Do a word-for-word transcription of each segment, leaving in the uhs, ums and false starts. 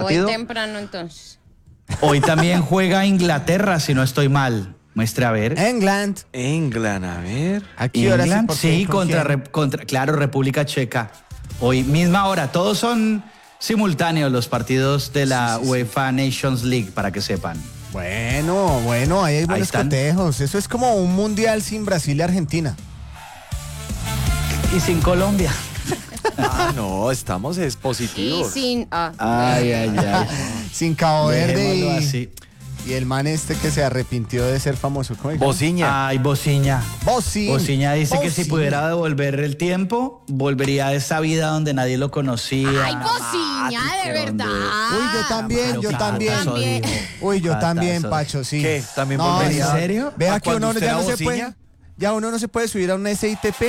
partido. Hoy temprano entonces. Hoy también juega Inglaterra, si no estoy mal. Muestre a ver. England. England, a ver. ¿A qué hora England, por qué? sí, ¿Con contra, quién? re- contra, claro, República Checa. Hoy, misma hora. Todos son simultáneos los partidos de la Sí, sí, sí. UEFA Nations League, para que sepan. Bueno, bueno, ahí hay buenos están. cotejos. Eso es como un mundial sin Brasil y Argentina. Y sin Colombia. Ah, no, estamos es Y positivos. sin... ah, Ay, ay, ay. Sin Cabo Verde Dejémoslo y, así. y el man este que se arrepintió de ser famoso. ¿Cómo se llama? Bociña. Ay, Bociña. Bocin. Bociña dice que si Bocin. pudiera devolver el tiempo, volvería a esa vida donde nadie lo conocía. Ay, Bociña, de verdad. Uy, yo también, Pero yo Cata también. eso También. dijo. Uy, yo Cata también, eso Pacho, sí. ¿Qué? ¿También No, volvería? ¿En serio? Vea ¿A que uno cuando ya usted no era se puede. Bociña? Ya uno no se puede subir a un S I T P.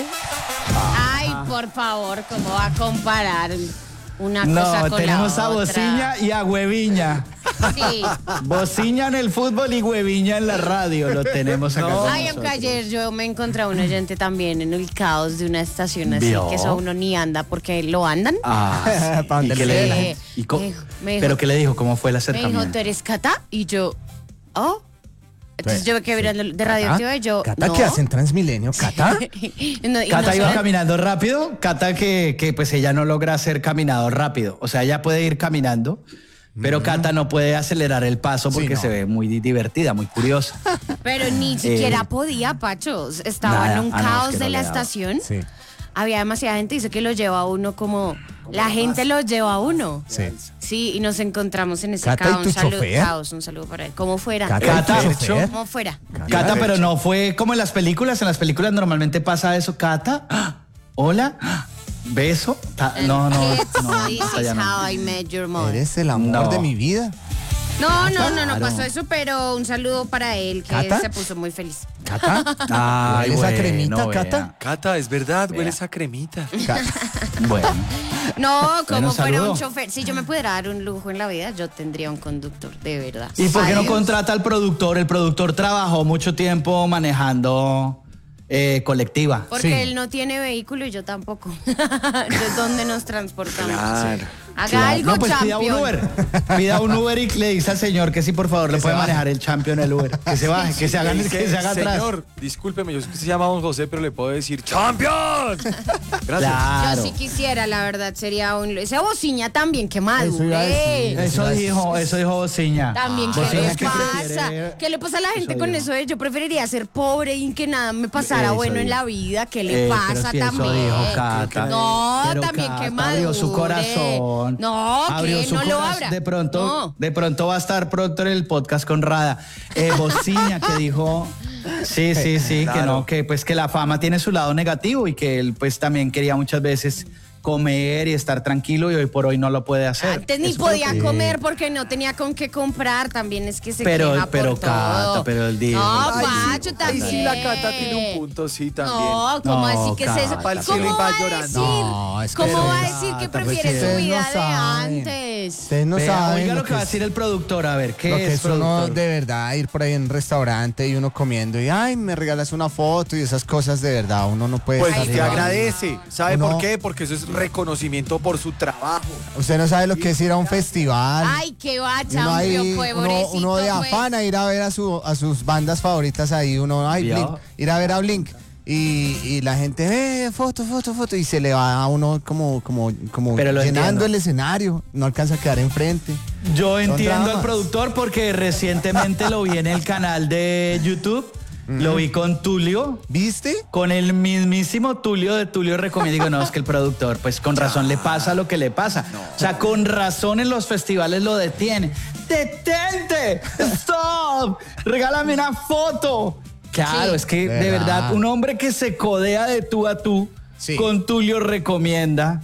Ay, por favor, ¿cómo va a comparar una cosa No, con tenemos la a otra? Bociña y a Hueviña. Sí. Bociña en el fútbol y Hueviña en la radio. Lo tenemos acá. No. con Ay, nosotros. aunque ayer yo me encontré a un oyente también en el caos de una estación así, ¿Vio? que eso uno ni anda porque lo andan. Ah, Pa' sí. donde ¿Y qué le le dé la dijo? gente. ¿Y co- Me dijo- me dijo- ¿Pero qué le dijo? ¿Cómo fue el Me dijo, acercamiento? ¿tú eres Cata? Y yo, ¿oh? Entonces yo me quedé mirando de ¿Cata? radioactiva y yo, ¿Cata no. qué hacen Transmilenio? ¿Cata? No, y Cata no iba solo- caminando rápido. Cata que, que pues ella no logra hacer caminado rápido. O sea, ella puede ir caminando, pero Cata no puede acelerar el paso porque no. se ve muy di- divertida, muy curiosa. Pero ni siquiera podía, Pacho. Estaba Nada. en un Ah, no, es caos que de no la le daba. estación. Sí, Había demasiada gente, dice que lo lleva a uno como... La gente lo lleva a uno. sí. Sí, y nos encontramos en ese Cata, ¿y caos. tu Un saludo, chofer? caos, un saludo para él. Como fuera. Cata, Cata, ¿y tu chofer? Como fuera. Cata, pero no fue como en las películas. En las películas normalmente pasa eso. Cata, ¡ah! Hola, ¡ah! Beso. Ta- no, no, It's- no. This esa is ya no. how I met your mother. Eres el amor No. de mi vida. No, no, no, no Claro. pasó eso, pero un saludo para él que ¿Cata? se puso muy feliz. ¿Cata? Ay, ¿Huele esa bueno, cremita, vea. Cata? Cata, es verdad, huele Vea. esa cremita. Cata. Bueno. No, como Bueno, fuera saludo. un chofer. Si yo me pudiera dar un lujo en la vida, yo tendría un conductor, de verdad. ¿Y por qué no Adiós. contrata al productor? El productor trabajó mucho tiempo manejando eh, colectiva. Porque Sí. él no tiene vehículo y yo tampoco. ¿De dónde nos transportamos? Claro. Haga Claro. algo, No, pues pida un champion. Uber. Pida un Uber y le dice al señor que sí, por favor, le Que puede se baje. manejar el champion el Uber. Que se baje, que se haga, que se haga atrás. Señor, discúlpeme, yo sé que se llama Don José, pero le puedo decir ¡Champion! Gracias. Claro. Yo sí quisiera, la verdad, sería un... Esa bociña también, que Eso iba a madure. decir. Eso dijo, eso dijo Bociña. También, ¿qué Bociña le es que pasa? prefiere- ¿Qué le pasa a la gente Eso con dijo. eso de yo preferiría ser pobre y que nada me pasara Eso bueno en dijo. la vida? ¿Qué le Eh, pero pasa si eso también? dijo Cata. No, Pero también que Cata madure. abrió su corazón. No, Abrió que su no lo corazón. abra. De pronto, No. de pronto va a estar pronto en el podcast con Rada. Eh, Bociña que dijo, sí, sí, sí, que Claro. no, que pues que la fama tiene su lado negativo y que él pues también quería muchas veces comer y estar tranquilo y hoy por hoy no lo puede hacer. Antes ni Eso fue lo podía que- comer porque no tenía con qué comprar. También es que se Pero- queja pero por Cata, todo. pero él dijo- No, Ay, sí, Pacho, ay, también. sí, la Cata tiene un punto, sí, también. No, ¿cómo No, decir que es eso? Cata. Pa'l cielo ¿Cómo y va va a llorando. decir? No, es que ¿Cómo de va a verdad, decir que pues prefiere ustedes su no vida de saben. antes? Ustedes no Vea, saben oiga lo lo que va a es- decir el productor, a ver, ¿qué Lo que es es uno productor? de verdad ir por ahí en un restaurante y uno comiendo y ay, me regalas una foto y esas cosas de verdad, uno no puede Pues estar usted Ay, jugando. agradece. ¿Sabe Uno- por qué? Porque eso es reconocimiento por su trabajo. Usted no sabe lo que es ir a un festival. Ay, qué va, Y uno, ahí, chambio, uno, pobrecito, uno de pues. afán a ir a ver a, su, a sus bandas favoritas ahí, uno, ay, ¿Vio? Blink, ir a ver a Blink. Y, y la gente ve foto, foto, foto, y se le va a uno como, como, como Pero lo llenando entiendo. el escenario, no alcanza a quedar enfrente. Yo entiendo al dramas. productor porque recientemente lo vi en el canal de YouTube, lo vi con Tulio, ¿Viste? con el mismísimo Tulio de Tulio Recomienda. Digo, no, es que el productor, pues con razón le pasa lo que le pasa. O sea, con razón en los festivales lo detiene. ¡Detente! ¡Stop! ¡Regálame una foto! Claro, Sí. es que de ¿Verdad? verdad, un hombre que se codea de tú a tú Sí. con Tulio Recomienda.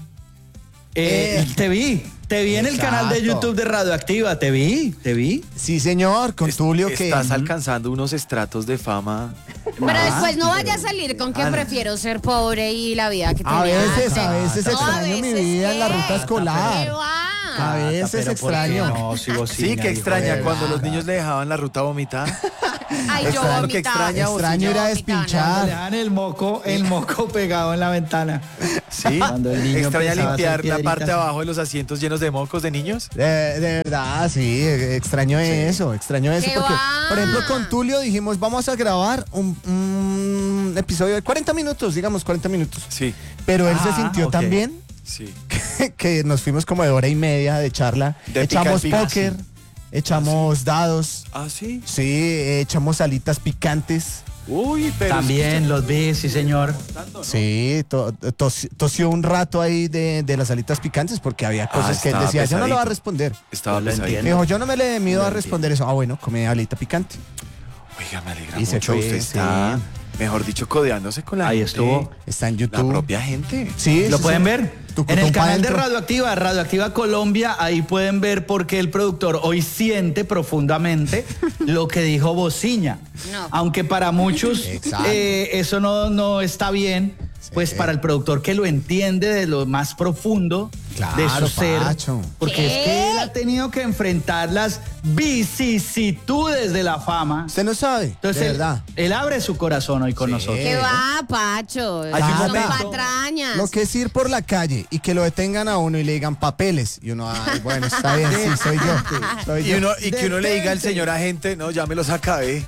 Eh, Eh. Te vi, te vi en el canal de Exacto. YouTube de Radioactiva, te vi, te vi. Sí, señor, con Tulio que... Estás alcanzando unos estratos de fama. Pero después no vaya a salir con que Ana. prefiero ser pobre y la vida que tenía A veces, antes. a veces No, extraño a mi veces vida en la qué. ruta ¿Qué escolar. va? A veces Pero ¿por qué extraño. no? Si vos Sí, que extraña de cuando los verdad. niños le dejaban la ruta vomitada. Ay, yo Extraño- lo que vomitaba. extraña, Extraño ir a Yo vomitaba, despinchar. Le dan el moco, el moco pegado en la ventana. Sí, Cuando el niño extraña empezaba a hacer limpiar la piedritas. parte de abajo de los asientos llenos de mocos de niños. De, de verdad, sí, extraño eso, extraño eso. ¿Qué Porque, va? por ejemplo, con Tulio dijimos, vamos a grabar un, un episodio de cuarenta minutos, digamos cuarenta minutos. Sí, Pero él se Ah, sintió ok. tan bien sí. que, que nos fuimos como de hora y media de charla. De pica echamos en pica, póker, echamos dados, Ah, sí. sí, echamos alitas picantes. Uy, pero También los vi, sí, señor. Sí, to- tos- tosió un rato ahí de, de las alitas picantes porque había cosas que él estaba decía, yo no lo voy a pesadito. responder. estaba Yo lo pesadito. entiendo. Me dijo, yo no me le mido Lo a entiendo. responder eso. Ah, bueno, come alita picante. Oiga, me alegra Y se mucho. fue, Usted está, sí. mejor dicho, codeándose con la Ahí gente. estuvo. Está en La YouTube. propia gente. Sí, ¿Lo sí, pueden sí. ver? Tu En el cutumpa canal de dentro. Radioactiva, Radioactiva Colombia, ahí pueden ver por qué el productor hoy siente profundamente lo que dijo Bociña. No. Aunque para muchos Exacto. eh, eso no, no está bien, pues para el productor que lo entiende de lo más profundo de Claro, su ser. Pacho. Porque ¿Qué? es que él ha tenido que enfrentar las vicisitudes de la fama. Usted no sabe, Entonces de él, verdad. él abre su corazón hoy con Sí. nosotros. ¿Qué va, Pacho? Hay un Son momento- patrañas. Lo que es ir por la calle y que lo detengan a uno y le digan papeles. Y uno, ay, bueno, está bien, sí, soy yo. Soy Y, yo. uno, y que uno le diga al Detente. señor agente, no, ya me los acabé.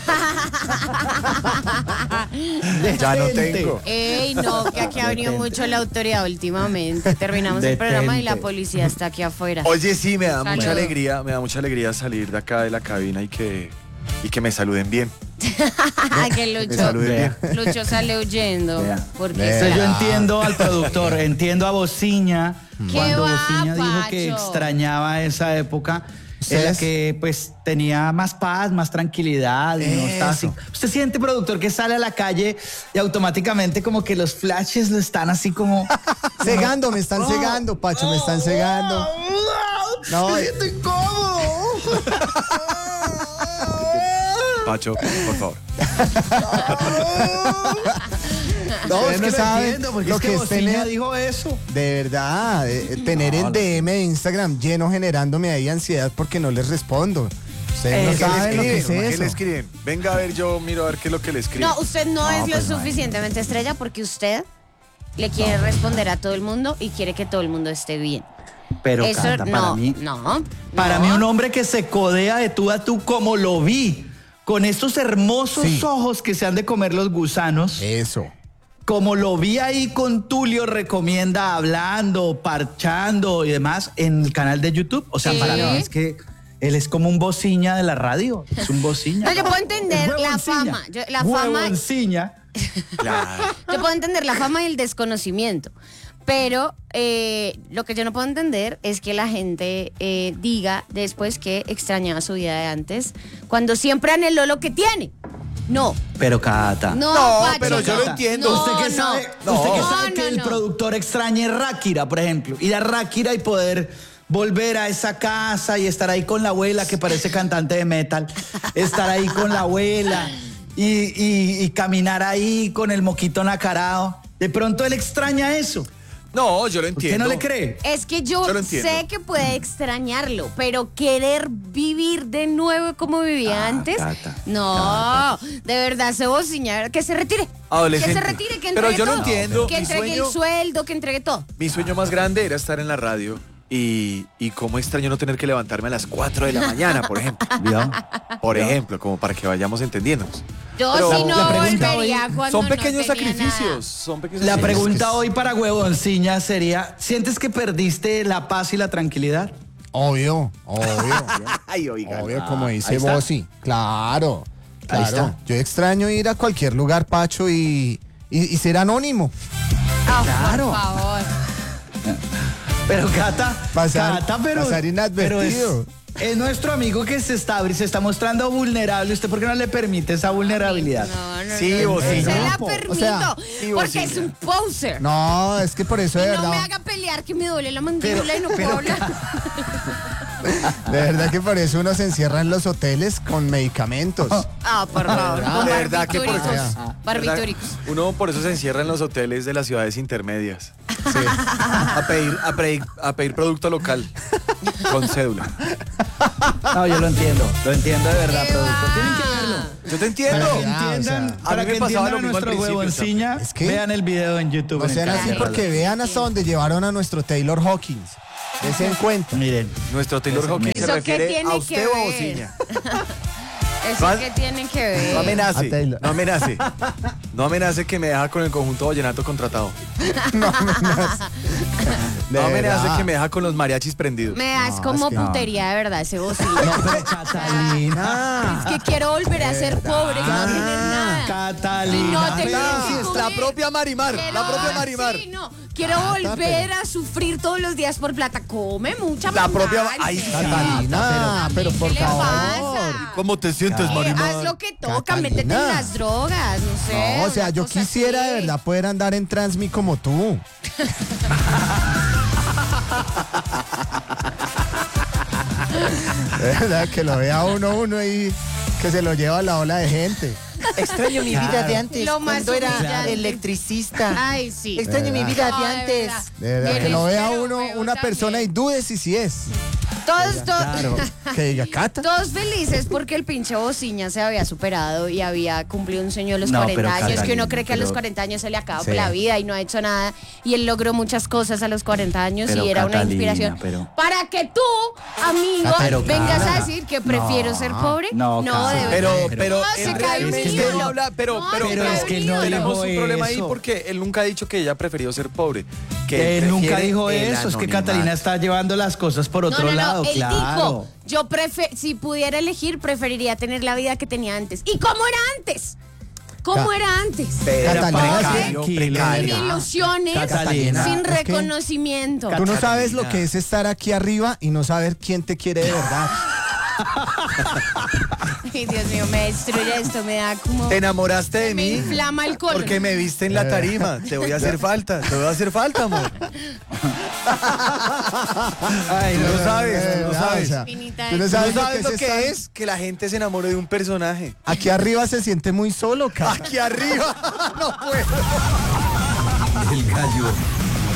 Ya no Detente. tengo. Ey, no, que aquí ha venido Detente. mucho la autoridad últimamente. Terminamos el programa y la Detente. policía está aquí afuera. Oye, sí, me da Salud. mucha alegría, me da mucha alegría salir de acá de la cabina y que, y que me saluden bien. que Me Lucho, saluden bien. Vea. Lucho sale huyendo. Vea. Porque Vea. Entonces yo Ah. entiendo al productor, entiendo a Bociña, ¿Qué cuando va, Bociña dijo que Pacho? extrañaba esa época en la ¿Ustedes? que pues tenía más paz, más tranquilidad y no estaba así. Eso. Usted siente, productor, que sale a la calle y automáticamente como que los flashes lo están así como... Cegando, me están cegando, Pacho, me están cegando. No, Me siento incómodo. Pacho, por favor. No, Ustedes es no que lo saben entiendo, porque lo es que, que es Bociña tener, dijo eso. de verdad, eh, tener el D M de Instagram lleno generándome ahí ansiedad porque no les respondo. Ustedes no Eh, ¿Qué le saben lo que es escriben? ¿Qué le eso. escriben? Venga a ver, yo miro a ver qué es lo que le escriben. No, usted no, es lo pues, no hay. suficientemente estrella porque usted le quiere responder a todo el mundo y quiere que todo el mundo esté bien. Pero Eso Cata, no, para mí... no. Para no. mí un hombre que se codea de tú a tú como lo vi, con estos hermosos Sí. ojos que se han de comer los gusanos, Eso. como lo vi ahí con Tulio Recomienda hablando, parchando y demás en el canal de YouTube. O sea, Sí. para mí es que él es como un Bociña de la radio, es un Bociña. No, yo puedo entender Es la huevonciña. fama. Yo- la fama- Huevonciña. Claro. Yo puedo entender la fama y el desconocimiento, pero eh, lo que yo no puedo entender es que la gente eh, diga después que extrañaba su vida de antes, cuando siempre anheló lo que tiene. No, Pero Cata. no, No, Pacho, pero yo lo no. entiendo. No, ¿Usted que no. sabe, No. usted que, No, sabe no, que el no. productor extrañe Ráquira, por ejemplo? Ir a Ráquira y poder volver a esa casa y estar ahí con la abuela que parece cantante de metal. Estar ahí con la abuela y, y- y caminar ahí con el moquito nacarado. De pronto él extraña eso. No, yo lo ¿Usted entiendo. no le cree? Es que yo, Yo lo entiendo. sé que puede extrañarlo, pero querer vivir de nuevo como vivía Ah, antes, Cata, no, de verdad se bociña, que se retire, Adolescente. que se retire, que Pero entregue yo lo todo, entiendo, que mi entregue sueño- el sueldo, que entregue todo. Mi sueño más grande era estar en la radio y, y cómo extraño no tener que levantarme a las cuatro de la mañana, por ejemplo. ¿Vio? Por ejemplo, como para que vayamos entendiéndonos. Yo Pero sí no la pregunta volvería hoy- cuando Son no pequeños tenía sacrificios. nada. Son pequeños La sacrificios. pregunta hoy para Huevonciña sería, ¿sientes que perdiste la paz y la tranquilidad? Obvio, obvio. Ay, oiga. Obvio, como dice ahí está. Bossi. Claro, Ahí claro. está. Yo extraño ir a cualquier lugar, Pacho, y, y, y ser anónimo. Ah, Claro. por favor. Pero Cata, Pasar- Cata, pero, pasar inadvertido. pero es, es nuestro amigo que se está, se está mostrando vulnerable. ¿Usted por qué no le permite esa vulnerabilidad? No, no, Sí, no, vos no sí. se la No, po. permito, O sea, sí, vos porque sí. es un poser. No, es que por eso de Y no me verdad, haga pelear que me duele la mandíbula y no puedo pero, hablar. de verdad que por eso uno se encierra en los hoteles con medicamentos. Ah, por favor. Con De verdad que por barbitúricos. eso- ¿Verdad? Barbitúricos. Uno por eso se encierra en los hoteles de las ciudades intermedias. A pedir, a pedir, a pedir producto local. Con cédula. No, yo lo entiendo, lo entiendo de verdad, ¿Qué productor. va? Tienen que verlo. Yo te entiendo. Para que Ya, entiendan, o sea, a para mí que me pasaba entiendan lo a mismo al nuestro principio, huevonciña, Es que- vean el video en YouTube. No en sean el así canal. porque vean hasta donde llevaron a nuestro Taylor Hawkins. Dese en cuenta. Miren, Nuestro Taylor Hawkins se ¿Eso qué refiere tiene a usted que o a ver? Bociña. ¿Eso Vas- qué tiene que ver? No amenace, A Taylor. no amenace. No amenace que me deja con el conjunto vallenato contratado. No amenace verdad. que me deja con los mariachis prendidos. Me das No, como es que no. putería de verdad ese bocina. no, pero Catalina. Es que quiero volver a ser pobre y no tener nada. Catalina. Y no tener Ah, que sí, es la comer. propia Marimar, Quiero- la propia Marimar. Sí, no. Quiero volver a sufrir todos los días por plata. Come mucha La propia- mamá, en ay, serio. Catalina, pero ¿Qué por le favor. pasa? ¿Cómo te sientes, Eh, Marimar? haz lo que toca, Catalina. métete en las drogas, no sé. No, o sea, una yo cosa quisiera así. de verdad poder andar en Transmi como tú. De verdad, que lo vea uno uno y que se lo lleva a la ola de gente. Extraño mi vida de antes, Lo más cuando era humillante. electricista. Ay, sí. Extraño mi vida de No, de antes. verdad. De verdad, que Tienes lo vea cero uno, huevo una persona y también. dude si sí es. Todos, todos, Claro, que diga, Cata. todos felices porque el pinche Bociña se había superado y había cumplido un sueño a los No, cuarenta pero años, que uno Catalina, cree que a los pero- cuarenta años se le acaba Sí. la vida y no ha hecho nada. Y él logró muchas cosas a los cuarenta años Pero y era una Catalina, inspiración. pero- Para que tú, amigo, Pero vengas Cata. a decir que prefiero No, ser pobre. no, No, Cata. de Pero, verdad. pero, No, se él cae un realmente ídolo. no habla, pero, No, pero, se Pero cae es un que no ídolo. tenemos dijo un problema ahí eso. porque él nunca ha dicho que ella prefirió ser pobre. Que Que él él nunca prefiere dijo el eso, es que anonimato. Catalina está llevando las cosas por otro no, no, lado, no, él claro. dijo, yo prefe si pudiera elegir, preferiría tener la vida que tenía antes. ¿Y cómo era antes? ¿Cómo Ca- era antes? Era Catalina, precario, sí. Sin precario. ilusiones, Catalina, sin es que- reconocimiento. Tú no sabes Catalina. lo que es estar aquí arriba y no saber quién te quiere de verdad. Ay, Dios mío, me destruye esto, me da como... Te enamoraste de me mí inflama el colon. porque me viste en la tarima. Te voy a hacer falta, te voy a hacer falta, amor. Ay, Tú no, lo no, sabes, De tú lo verdad, sabes. o sea, Finita tú no de- ¿Tú sabes, no sabes lo es que estar- es? Que la gente se enamore de un personaje. Aquí arriba se siente muy solo, Cata. Aquí arriba no puedo. El gallo